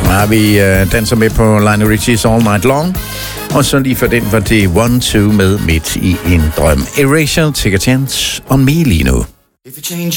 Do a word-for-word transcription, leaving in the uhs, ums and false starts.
Ja, vi uh, danser med på Lionel Richie's All Night Long. Og så lige for den var det One Two med Midt i en drøm. Erasure, Take a Chance on Me lige nu. If you change